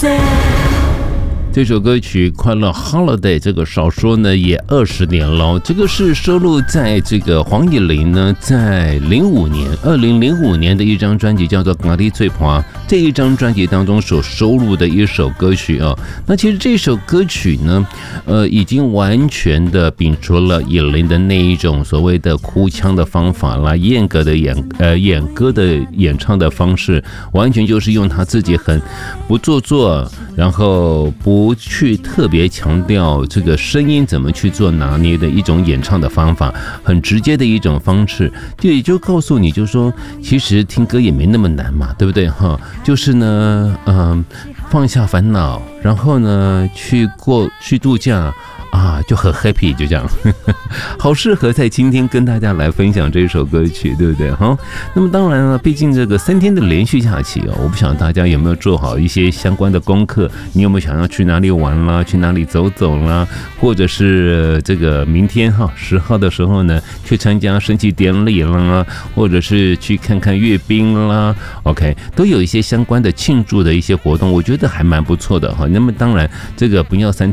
这首歌曲《快乐 Holiday》这个少说呢也20年了，这个是收录在这个黄乙玲呢在2005年的一张专辑叫做《咖喱脆花》这一张专辑当中所收录的一首歌曲啊。那其实这首歌曲呢，已经完全的摒除了乙玲的那一种所谓的哭腔的方法啦，严格的演歌的演唱的方式，完全就是用他自己很不做作，然后不去特别强调这个声音怎么去做拿捏的一种演唱的方法，很直接的一种方式，也就告诉你，就说其实听歌也没那么难嘛，对不对哈？就是呢，放下烦恼，然后呢去度假。就很 happy， 就这样好适合在今天跟大家来分享这首歌曲，对不对哈？那么当然了，毕竟这个3天的连续假期我不晓得大家有没有做好一些相关的功课，你有没有想要去哪里玩啦，去哪里走走啦，或者是这个明天10号的时候呢去参加升旗典礼啦，或者是去看看阅兵啦 ，OK， 都有一些相关的庆祝的一些活动，我觉得还蛮不错的哈。那么当然这个不要3天